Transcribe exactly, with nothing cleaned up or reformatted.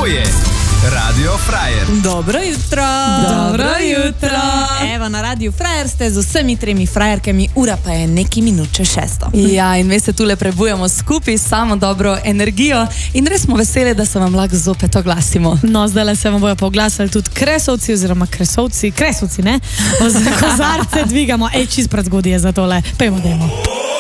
To je Radio Frajer. Dobro jutro. Dobro jutro. Evo, na Radiu Frajer ste z vsemi tremi frajerkami, ura pa je neki minut čez šesto. Ja, in mi se tule prebujamo skupaj, samo dobro energijo in res smo veseli, da se vam lahko zopet oglasimo. No, zdaj se vam bojo poglasili tudi kresovci oziroma kresovci, kresovci, ne? Kozarce dvigamo, ej, čist pred zgodje za tole. Pejmo, dejmo.